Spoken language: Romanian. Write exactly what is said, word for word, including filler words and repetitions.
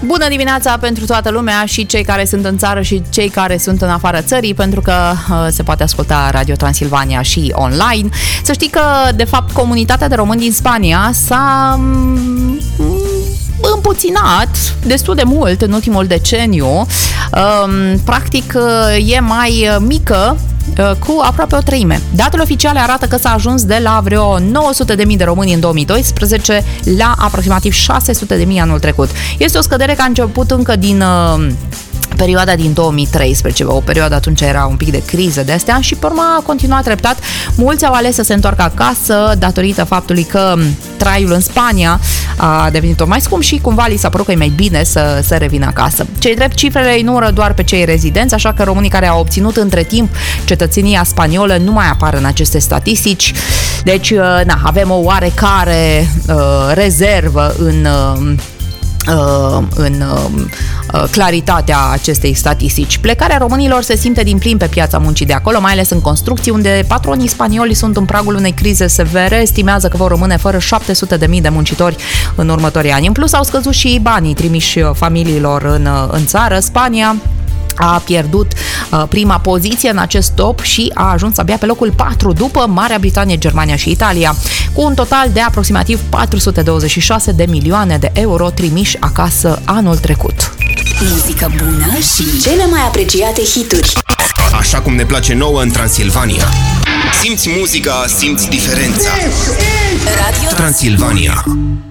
Bună dimineața pentru toată lumea, și cei care sunt în țară și cei care sunt în afara țării, pentru că uh, se poate asculta Radio Transilvania și online. Să știi că, de fapt, comunitatea de români din Spania s-a um, împuținat destul de mult în ultimul deceniu. Um, practic, e mai mică cu aproape o treime. Datele oficiale arată că s-a ajuns de la vreo nouă sute de mii de români în două mii doisprezece la aproximativ șase sute de mii anul trecut. Este o scădere care a început încă din uh, perioada din două mii treisprezece, o perioadă atunci era un pic de criză de astea, și pe urmă a continuat treptat. Mulți au ales să se întoarcă acasă datorită faptului că traiul în Spania a devenit tot mai scump și cumva li s-a părut că e mai bine să, să revină acasă. Cei drept, cifrele îi numără doar pe cei rezidenți, așa că românii care au obținut între timp cetățenia spaniolă nu mai apar în aceste statistici. Deci, na, avem o oarecare uh, rezervă în uh, în claritatea acestei statistici. Plecarea românilor se simte din plin pe piața muncii de acolo, mai ales în construcții, unde patronii spanioli sunt în pragul unei crize severe. Estimează că vor rămâne fără șapte sute de mii de muncitori în următorii ani. În plus, au scăzut și banii trimiși familiilor în, în țară. Spania a pierdut uh, prima poziție în acest top și a ajuns abia pe locul patru după Marea Britanie, Germania și Italia, cu un total de aproximativ patru sute douăzeci și șase de milioane de euro trimiși acasă anul trecut. Muzică bună și cele mai apreciate hituri. Așa cum ne place nouă în Transilvania. Simți muzica, simți diferența. Radio Transilvania.